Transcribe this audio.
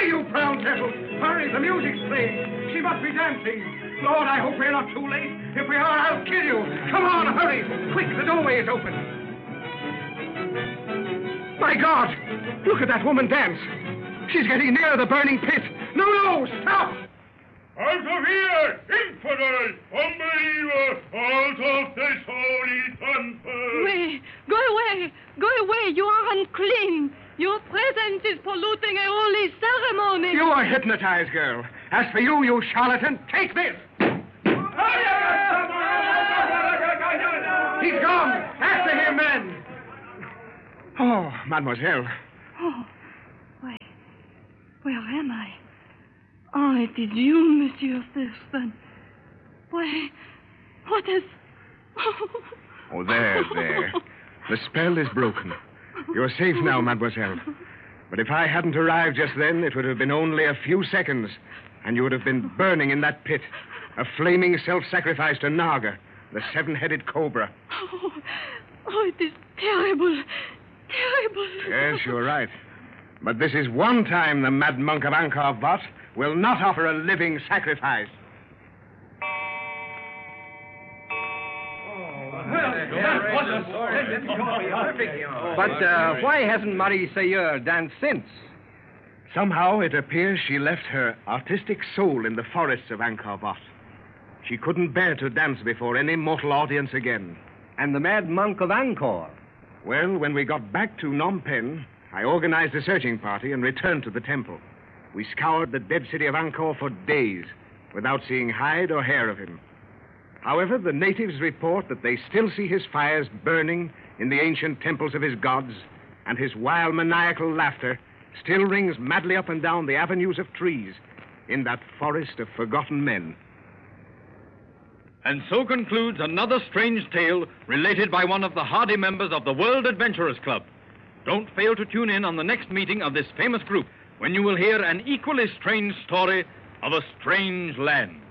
Away, you brown devil! Hurry, the music's playing. She must be dancing. Lord, I hope we're not too late. If we are, I'll kill you. Come on, hurry. Quick, the doorway is open. My God! Look at that woman dance. She's getting near the burning pit. No, stop! Out of here, infidel, unbeliever, out of this holy temple. Away, go away, go away. You are unclean. Your presence is polluting a holy ceremony. You are hypnotized, girl. As for you, you charlatan, take this. He's gone. After him, men. Oh, mademoiselle. Oh, where am I? Oh, it is you, Monsieur Thurston. Why, what is... Oh, there. The spell is broken. You're safe now, mademoiselle. But if I hadn't arrived just then, it would have been only a few seconds, and you would have been burning in that pit, a flaming self-sacrifice to Naga, the seven-headed cobra. Oh, it is terrible. Terrible. Yes, you're right. But this is one time the Mad Monk of Angkor Wat will not offer a living sacrifice. But why hasn't Marie Seigneur danced since? Somehow it appears she left her artistic soul in the forests of Angkor Wat. She couldn't bear to dance before any mortal audience again. And the Mad Monk of Angkor? Well, when we got back to Phnom Penh, I organized a searching party and returned to the temple. We scoured the dead city of Angkor for days without seeing hide or hair of him. However, the natives report that they still see his fires burning in the ancient temples of his gods, and his wild maniacal laughter still rings madly up and down the avenues of trees in that forest of forgotten men. And so concludes another strange tale related by one of the hardy members of the World Adventurers Club. Don't fail to tune in on the next meeting of this famous group, when you will hear an equally strange story of a strange land.